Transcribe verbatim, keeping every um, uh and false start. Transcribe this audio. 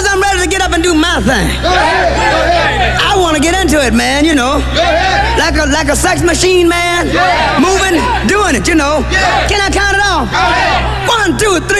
Suppose I'm ready to get up and do my thing. I want to get into it, man, you know. Like a like a sex machine, man. Moving, doing it, you know. Can I count it off? One, two, three.